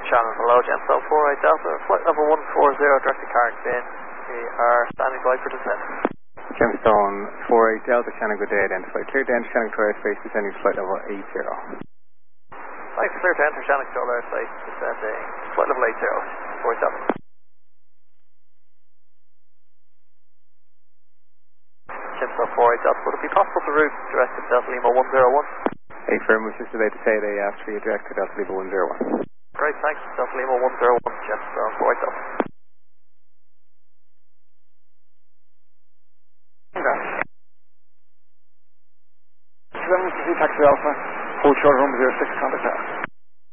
Shannon, hello, Gemstone 48 Delta, flight level 140, direct to Carrickbin. We are standing by for descent. Gemstone 48 Delta, Shannon, good day, identify. Clear to enter Shannon Control airspace, descending to flight level 80. Thanks, clear to enter Shannon Control airspace, descending flight level 80, 47. Gemstone 48 Delta, would it be possible to route direct to Delta Lima 101? Hey, firm was just about to say they asked for you direct to Delta Lima 101. Great, thanks. Delta Lima 101, Gemstone 48 Delta. Taxi Alpha, hold short room 06, contact out.